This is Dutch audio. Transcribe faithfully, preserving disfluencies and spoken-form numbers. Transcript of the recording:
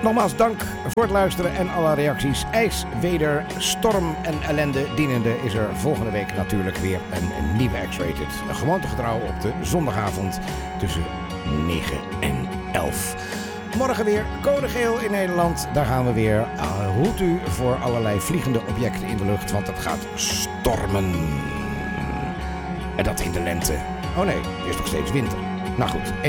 Nogmaals dank voor het luisteren en alle reacties. IJs, weder, storm en ellende dienende is er volgende week natuurlijk weer een nieuwe X-Rated. Gewoontegetrouw op de zondagavond tussen negen en elf. Morgen weer code geel in Nederland. Daar gaan we weer. Uh, hoed u voor allerlei vliegende objecten in de lucht, want het gaat stormen. En dat in de lente. Oh nee, het is nog steeds winter. Nou goed.